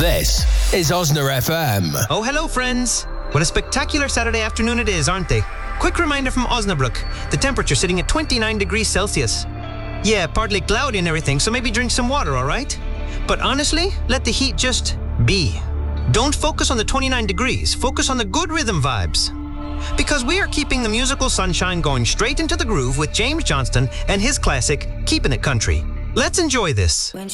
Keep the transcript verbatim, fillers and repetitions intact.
This is Osna F M. Oh, hello, friends. What a spectacular Saturday afternoon it is, aren't they? Quick reminder from Osnabrück. The temperature sitting at twenty-nine degrees Celsius. Yeah, partly cloudy and everything, so maybe drink some water, all right? But honestly, let the heat just be. Don't focus on the twenty-nine degrees. Focus on the good rhythm vibes. Because we are keeping the musical sunshine going straight into the groove with James Johnston and his classic, Keepin' It Country. Let's enjoy this.